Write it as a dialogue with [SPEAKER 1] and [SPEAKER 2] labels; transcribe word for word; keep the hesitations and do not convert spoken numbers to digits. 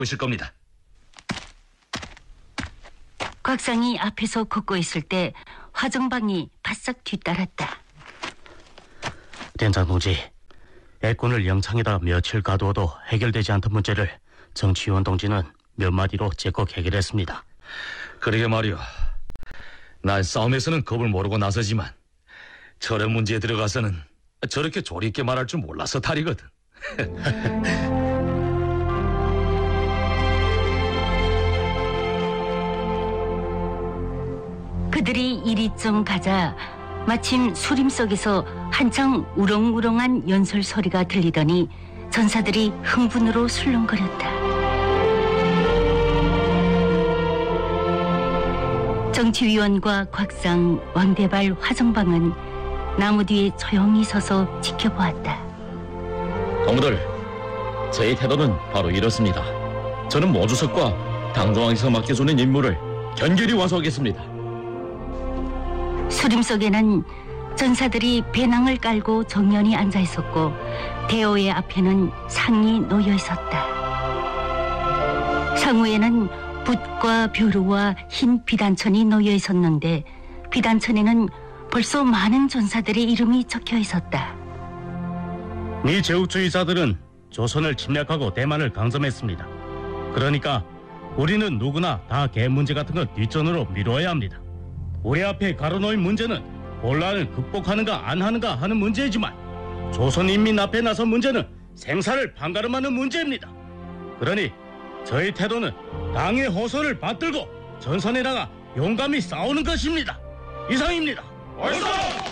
[SPEAKER 1] 보실 겁니다.
[SPEAKER 2] 곽상이 앞에서 걷고 있을 때 화정방이 바싹 뒤따랐다.
[SPEAKER 3] 된장 동지, 애꾼을 영창에다 며칠 가두어도 해결되지 않던 문제를 정치위원 동지는 몇 마디로 제거 해결했습니다.
[SPEAKER 1] 그러게 말이오. 난 싸움에서는 겁을 모르고 나서지만 저런 문제에 들어가서는 저렇게 조리 있게 말할 줄 몰라서 탈이거든.
[SPEAKER 2] 그들이 이리 좀 가자 마침 수림 속에서 한창 우렁우렁한 연설 소리가 들리더니 전사들이 흥분으로 술렁거렸다. 정치위원과 곽상, 왕대발, 화정방은 나무 뒤에 조용히 서서 지켜보았다.
[SPEAKER 4] 동무들, 저의 태도는 바로 이렇습니다. 저는 모주석과 당중앙에서 맡겨주는 임무를 견결히 완수하겠습니다.
[SPEAKER 2] 수림 속에는 전사들이 배낭을 깔고 정연히 앉아 있었고 대오의 앞에는 상이 놓여 있었다. 상우에는 붓과 벼루와 흰 비단천이 놓여 있었는데 비단천에는 벌써 많은 전사들의 이름이 적혀 있었다.
[SPEAKER 3] 이 제국주의자들은 조선을 침략하고 대만을 강점했습니다. 그러니까 우리는 누구나 다 개 문제 같은 건 뒷전으로 미뤄야 합니다. 우리 앞에 가로놓인 문제는 혼란을 극복하는가 안 하는가 하는 문제이지만 조선 인민 앞에 나선 문제는 생사를 판가름하는 문제입니다. 그러니 저희 태도는 당의 호소를 받들고 전선에 나가 용감히 싸우는 것입니다. 이상입니다.
[SPEAKER 1] 얼싸!